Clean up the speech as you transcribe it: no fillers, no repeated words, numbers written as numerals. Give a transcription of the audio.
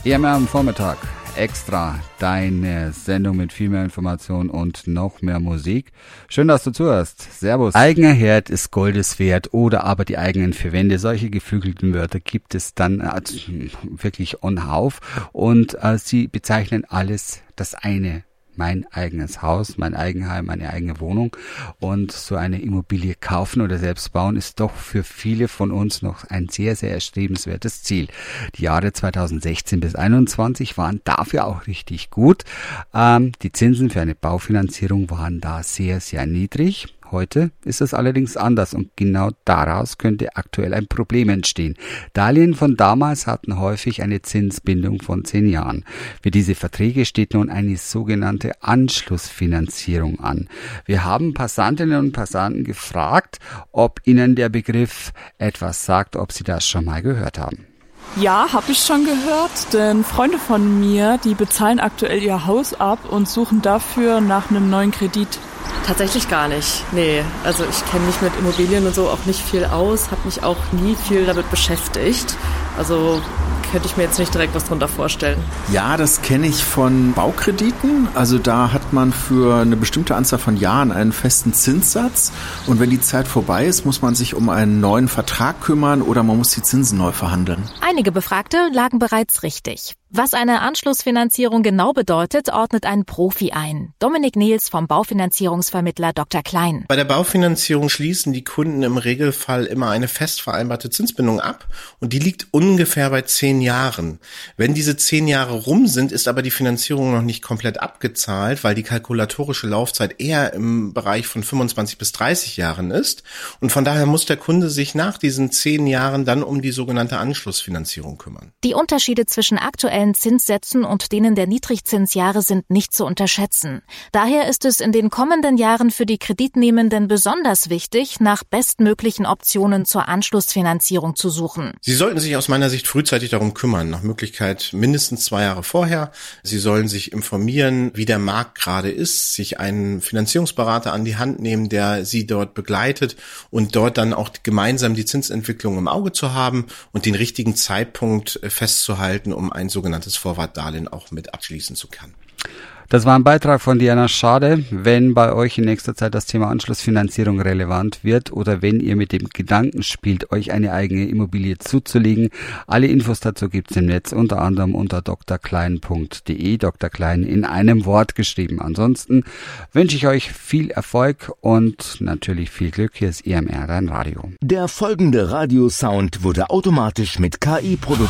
EMR am Vormittag. Extra, deine Sendung mit viel mehr Information und noch mehr Musik. Schön, dass du zuhörst. Servus. Eigener Herd ist Goldes wert oder aber die eigenen vier Wände. Solche geflügelten Wörter gibt es dann wirklich onhauf und sie bezeichnen alles das eine. Mein eigenes Haus, mein Eigenheim, meine eigene Wohnung und so eine Immobilie kaufen oder selbst bauen ist doch für viele von uns noch ein sehr, sehr erstrebenswertes Ziel. Die Jahre 2016 bis 2021 waren dafür auch richtig gut. Die Zinsen für eine Baufinanzierung waren da sehr, sehr niedrig. Heute ist es allerdings anders und genau daraus könnte aktuell ein Problem entstehen. Darlehen von damals hatten häufig eine Zinsbindung von 10 Jahren. Für diese Verträge steht nun eine sogenannte Anschlussfinanzierung an. Wir haben Passantinnen und Passanten gefragt, ob ihnen der Begriff etwas sagt, ob sie das schon mal gehört haben. Ja, habe ich schon gehört, denn Freunde von mir, die bezahlen aktuell ihr Haus ab und suchen dafür nach einem neuen Kredit. Tatsächlich gar nicht, nee. Also ich kenne mich mit Immobilien und so auch nicht viel aus, habe mich auch nie viel damit beschäftigt. Also könnte ich mir jetzt nicht direkt was drunter vorstellen. Ja, das kenne ich von Baukrediten. Also da hat man für eine bestimmte Anzahl von Jahren einen festen Zinssatz. Und wenn die Zeit vorbei ist, muss man sich um einen neuen Vertrag kümmern oder man muss die Zinsen neu verhandeln. Einige Befragte lagen bereits richtig. Was eine Anschlussfinanzierung genau bedeutet, ordnet ein Profi ein. Dominik Nehls vom Baufinanzierungsvermittler Dr. Klein. Bei der Baufinanzierung schließen die Kunden im Regelfall immer eine fest vereinbarte Zinsbindung ab und die liegt ungefähr bei 10 Jahren. Wenn diese 10 Jahre rum sind, ist aber die Finanzierung noch nicht komplett abgezahlt, weil die kalkulatorische Laufzeit eher im Bereich von 25 bis 30 Jahren ist. Und von daher muss der Kunde sich nach diesen 10 Jahren dann um die sogenannte Anschlussfinanzierung kümmern. Die Unterschiede zwischen aktuellen Zinssätzen und denen der Niedrigzinsjahre sind nicht zu unterschätzen. Daher ist es in den kommenden Jahren für die Kreditnehmenden besonders wichtig, nach bestmöglichen Optionen zur Anschlussfinanzierung zu suchen. Sie sollten sich aus meiner Sicht frühzeitig darum kümmern, nach Möglichkeit mindestens 2 Jahre vorher. Sie sollen sich informieren, wie der Markt gerade ist, sich einen Finanzierungsberater an die Hand nehmen, der Sie dort begleitet und dort dann auch gemeinsam die Zinsentwicklung im Auge zu haben und den richtigen Zeitpunkt festzuhalten, um ein sogenanntes Vorwartdarlehen auch mit abschließen zu können. Das war ein Beitrag von Diana Schade. Wenn bei euch in nächster Zeit das Thema Anschlussfinanzierung relevant wird oder wenn ihr mit dem Gedanken spielt, euch eine eigene Immobilie zuzulegen, alle Infos dazu gibt's im Netz, unter anderem unter drklein.de, Dr. Klein in einem Wort geschrieben. Ansonsten wünsche ich euch viel Erfolg und natürlich viel Glück. Hier ist EMR, dein Radio. Der folgende Radiosound wurde automatisch mit KI produziert.